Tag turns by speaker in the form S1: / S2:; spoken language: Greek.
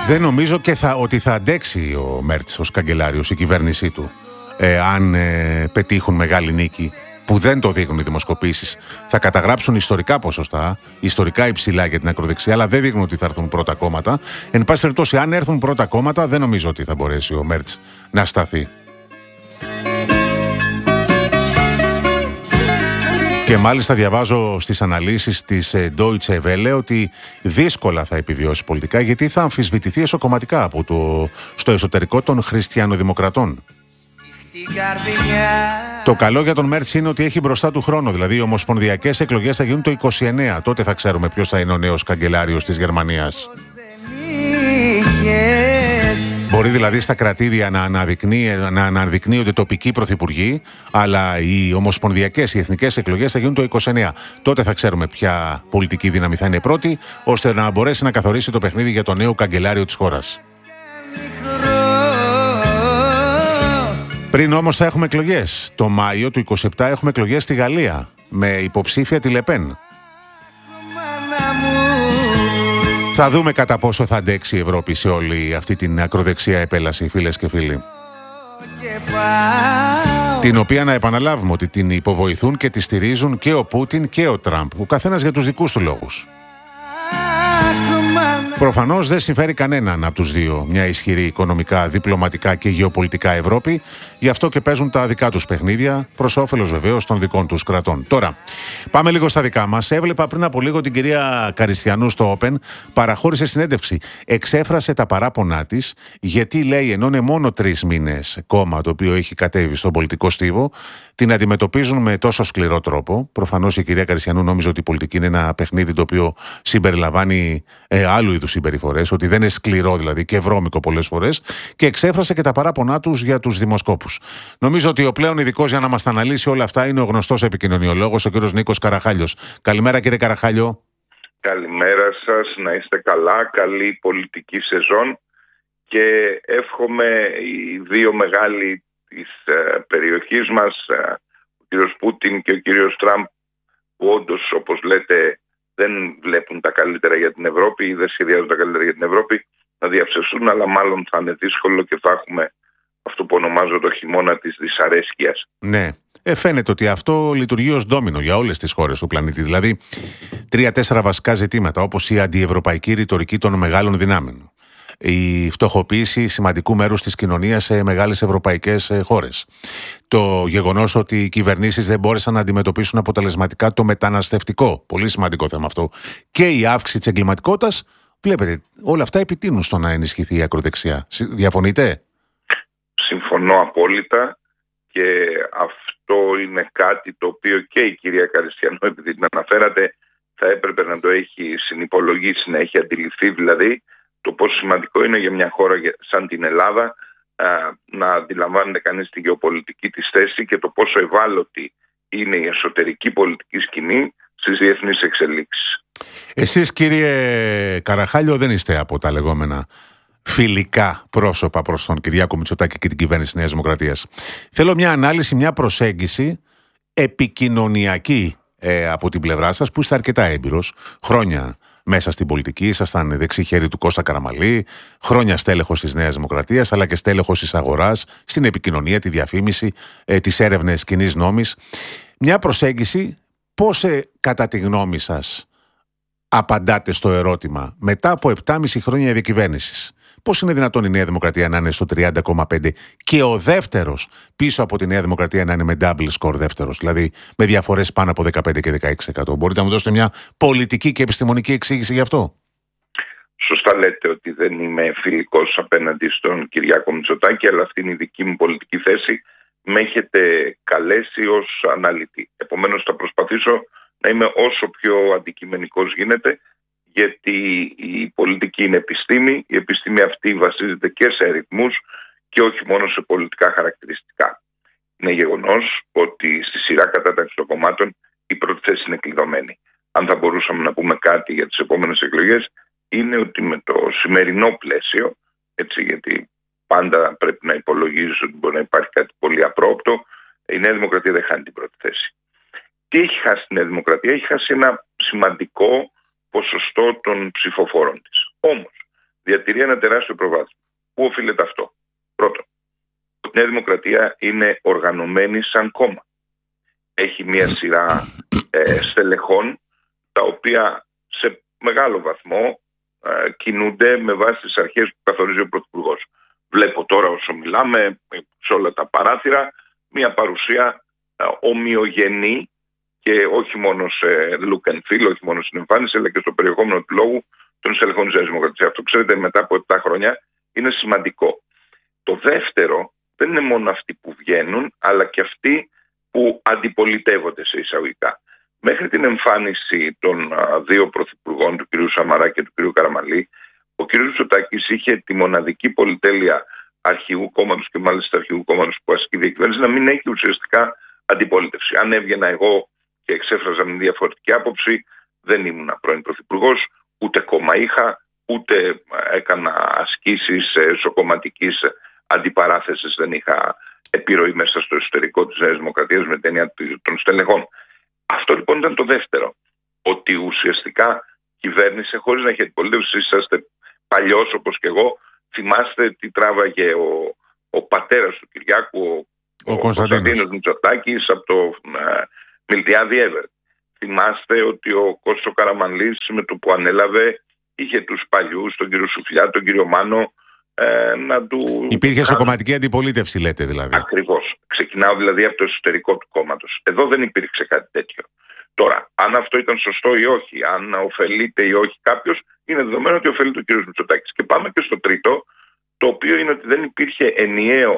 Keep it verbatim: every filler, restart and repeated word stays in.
S1: Δεν νομίζω και θα, ότι θα αντέξει ο Μέρτς ως καγκελάριος, η κυβέρνησή του, ε, αν ε, πετύχουν μεγάλη νίκη, που δεν το δείχνουν οι δημοσκοπήσεις. Θα καταγράψουν ιστορικά ποσοστά, ιστορικά υψηλά για την ακροδεξιά, αλλά δεν δείχνουν ότι θα έρθουν πρώτα κόμματα. Εν πάση περιπτώσει, αν έρθουν πρώτα κόμματα, δεν νομίζω ότι θα μπορέσει ο Μέρτς να σταθεί. Και μάλιστα διαβάζω στις αναλύσεις της Deutsche Welle ότι δύσκολα θα επιβιώσει πολιτικά, γιατί θα αμφισβητηθεί εσωκομματικά από το, στο εσωτερικό των χριστιανοδημοκρατών. Το καλό για τον Μέρτς είναι ότι έχει μπροστά του χρόνο, δηλαδή οι ομοσπονδιακές εκλογές θα γίνουν το είκοσι εννέα. Τότε θα ξέρουμε ποιος θα είναι ο νέος καγκελάριος της Γερμανίας. Μπορεί δηλαδή στα κρατήδια να, αναδεικνύει, να αναδεικνύονται τοπικοί πρωθυπουργοί, αλλά οι ομοσπονδιακές, οι εθνικές εκλογές θα γίνουν το είκοσι εννέα. Τότε θα ξέρουμε ποια πολιτική δύναμη θα είναι πρώτη, ώστε να μπορέσει να καθορίσει το παιχνίδι για το νέο καγκελάριο της χώρας. Πριν όμως θα έχουμε εκλογές. Το Μάιο του είκοσι επτά έχουμε εκλογές στη Γαλλία, με υποψήφια τη Λεπέν. Θα δούμε κατά πόσο θα αντέξει η Ευρώπη σε όλη αυτή την ακροδεξιά επέλαση, φίλες και φίλοι. Την οποία να επαναλάβουμε ότι την υποβοηθούν και τη στηρίζουν και ο Πούτιν και ο Τραμπ, ο καθένας για τους δικούς του λόγους. Προφανώς δεν συμφέρει κανέναν από τους δύο μια ισχυρή οικονομικά, διπλωματικά και γεωπολιτικά Ευρώπη, γι' αυτό και παίζουν τα δικά τους παιχνίδια, προς όφελος βεβαίως των δικών τους κρατών. Τώρα, πάμε λίγο στα δικά μας. Έβλεπα πριν από λίγο την κυρία Καριστιανού στο Open, παραχώρησε συνέντευξη. Εξέφρασε τα παράπονά της, γιατί λέει, ενώ είναι μόνο τρεις μήνες κόμμα το οποίο έχει κατέβει στον πολιτικό στίβο, την αντιμετωπίζουν με τόσο σκληρό τρόπο. Προφανώς η κυρία Καριστιανού νόμιζε ότι η πολιτική είναι ένα παιχνίδι το οποίο συμπεριλαμβάνει ε, άλλου είδους συμπεριφορές, ότι δεν είναι σκληρό δηλαδή και βρώμικο πολλές φορές, και εξέφρασε και τα παράπονά τους για τους δημοσκόπους. Νομίζω ότι ο πλέον ειδικός για να μας τα αναλύσει όλα αυτά είναι ο γνωστός επικοινωνιολόγος, ο κύριος Νίκος Καραχάλιος. Καλημέρα, κύριε Καραχάλιο.
S2: Καλημέρα σας, να είστε καλά, καλή πολιτική σεζόν, και εύχομαι οι δύο μεγάλοι της ε, περιοχής μας, ε, ο κύριος Πούτιν και ο κύριος Τραμπ, που όντως, όπως λέτε, δεν βλέπουν τα καλύτερα για την Ευρώπη ή δεν σχεδιάζουν τα καλύτερα για την Ευρώπη, να διαψευστούν, αλλά μάλλον θα είναι δύσκολο και θα έχουμε αυτό που ονομάζω το χειμώνα της δυσαρέσκειας.
S1: Ναι. Ε, φαίνεται ότι αυτό λειτουργεί ως ντόμινο για όλες τις χώρες του πλανήτη. Δηλαδή, τρία-τέσσερα βασικά ζητήματα, όπως η αντιευρωπαϊκή ρητορική των μεγάλων δυνάμεων, η φτωχοποίηση σημαντικού μέρους της κοινωνίας σε μεγάλες ευρωπαϊκές χώρες, το γεγονός ότι οι κυβερνήσεις δεν μπόρεσαν να αντιμετωπίσουν αποτελεσματικά το μεταναστευτικό, πολύ σημαντικό θέμα αυτό, και η αύξηση της εγκληματικότητας. Βλέπετε, όλα αυτά επιτείνουν στο να ενισχυθεί η ακροδεξιά. Διαφωνείτε?
S2: Συμφωνώ απόλυτα, και αυτό είναι κάτι το οποίο και η κυρία Καριστιανού, επειδή την αναφέρατε, θα έπρεπε να το έχει συνυπολογίσει, να έχει αντιληφθεί δηλαδή το πόσο σημαντικό είναι για μια χώρα σαν την Ελλάδα α, να αντιλαμβάνεται κανείς τη γεωπολιτική της θέση και το πόσο ευάλωτη είναι η εσωτερική πολιτική σκηνή στις διεθνείς εξελίξεις.
S1: Εσείς, κύριε Καραχάλιο, δεν είστε από τα λεγόμενα φιλικά πρόσωπα προς τον Κυριάκο Μητσοτάκη και την κυβέρνηση της Νέας Δημοκρατίας. Θέλω μια ανάλυση, μια προσέγγιση επικοινωνιακή ε, από την πλευρά σας, που είστε αρκετά έμπειρος, χρόνια μέσα στην πολιτική, ήσασταν δεξί χέρι του Κώστα Καραμαλή, χρόνια στέλεχος της Νέας Δημοκρατίας, αλλά και στέλεχος της αγοράς, στην επικοινωνία, τη διαφήμιση, ε, τις έρευνες κοινής νόμης. Μια προσέγγιση, πώς ε, κατά τη γνώμη σας απαντάτε στο ερώτημα μετά από επτάμισι χρόνια διακυβέρνησης? Πώς είναι δυνατόν η Νέα Δημοκρατία να είναι στο τριάντα κόμμα πέντε και ο δεύτερος πίσω από τη Νέα Δημοκρατία να είναι με double score δεύτερος, δηλαδή με διαφορές πάνω από δεκαπέντε και δεκαέξι τοις εκατό? Μπορείτε να μου δώσετε μια πολιτική και επιστημονική εξήγηση γι' αυτό?
S2: Σωστά λέτε ότι δεν είμαι φιλικός απέναντι στον Κυριάκο Μητσοτάκη, αλλά αυτή είναι η δική μου πολιτική θέση. Με έχετε καλέσει ως αναλυτή. Επομένως θα προσπαθήσω να είμαι όσο πιο αντικειμενικός γίνεται, γιατί η πολιτική είναι επιστήμη. Η επιστήμη αυτή βασίζεται και σε αριθμούς και όχι μόνο σε πολιτικά χαρακτηριστικά. Είναι γεγονός ότι στη σειρά κατάταξη των κομμάτων η πρώτη θέση είναι κλειδωμένη. Αν θα μπορούσαμε να πούμε κάτι για τις επόμενες εκλογές, είναι ότι με το σημερινό πλαίσιο, έτσι, γιατί πάντα πρέπει να υπολογίζεις ότι μπορεί να υπάρχει κάτι πολύ απρόοπτο, η Νέα Δημοκρατία δεν χάνει την πρώτη θέση. Τι έχει χάσει η Νέα Δημοκρατία? Έχει χάσει ένα σημαντικό ποσοστό των ψηφοφόρων της. Όμως, διατηρεί ένα τεράστιο προβάδισμα. Πού οφείλεται αυτό? Πρώτον, η Νέα Δημοκρατία είναι οργανωμένη σαν κόμμα. Έχει μια σειρά ε, στελεχών τα οποία σε μεγάλο βαθμό ε, κινούνται με βάση τις αρχές που καθορίζει ο Πρωθυπουργός. Βλέπω τώρα όσο μιλάμε σε όλα τα παράθυρα μια παρουσία ε, ομοιογενή και όχι μόνο σε look and feel, όχι μόνο στην εμφάνιση, αλλά και στο περιεχόμενο του λόγου των στελεχών της Νέας Δημοκρατίας. Αυτό, ξέρετε, μετά από επτά χρόνια είναι σημαντικό. Το δεύτερο δεν είναι μόνο αυτοί που βγαίνουν, αλλά και αυτοί που αντιπολιτεύονται σε εισαγωγικά. Μέχρι την εμφάνιση των α, δύο πρωθυπουργών, του κ. Σαμαρά και του κ. Καραμανλή, ο κ. Μητσοτάκης είχε τη μοναδική πολυτέλεια αρχηγού κόμματος και μάλιστα αρχηγού κόμματος που ασκεί διακυβέρνηση να μην έχει ουσιαστικά αντιπολίτευση. Αν έβγαινα εγώ και εξέφραζα μια διαφορετική άποψη, δεν ήμουν πρώην πρωθυπουργός, ούτε κόμμα είχα, ούτε έκανα ασκήσεις εσωκομματικής αντιπαράθεσης, δεν είχα επιρροή μέσα στο εσωτερικό της Νέας Δημοκρατίας με την έννοια των στελεχών. Αυτό λοιπόν ήταν το δεύτερο. Ότι ουσιαστικά κυβέρνησε χωρίς να έχει αντιπολίτευση. Είσαστε παλιός όπως και εγώ. Θυμάστε τι τράβαγε ο, ο πατέρας του Κυριάκου, ο, ο Κωνσταντίνος Μητσοτάκης, από το ε, Μιλτιάδη Εύερ. Θυμάστε ότι ο Κώστας Καραμανλής με το που ανέλαβε είχε τους παλιούς, τον κύριο Σουφλιά, τον κύριο Μάνο, ε, να του...
S1: Υπήρχε εσωκομματική αντιπολίτευση, λέτε δηλαδή.
S2: Ακριβώς. Ξεκινάω δηλαδή από το εσωτερικό του κόμματος. Εδώ δεν υπήρξε κάτι τέτοιο. Τώρα, αν αυτό ήταν σωστό ή όχι, αν ωφελείται ή όχι κάποιος, είναι δεδομένο ότι ωφελείται ο κ. Μητσοτάκης. Και πάμε και στο τρίτο, το οποίο είναι ότι δεν υπήρχε ενιαίο